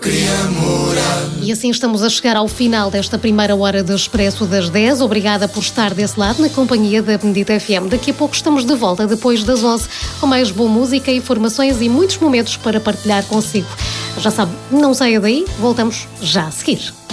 E assim estamos a chegar ao final desta primeira hora de Expresso das 10. Obrigada por estar desse lado na companhia da Bendita FM. Daqui a pouco estamos de volta depois das 11 com mais boa música, informações e muitos momentos para partilhar consigo. Já sabe, não saia daí, voltamos já a seguir.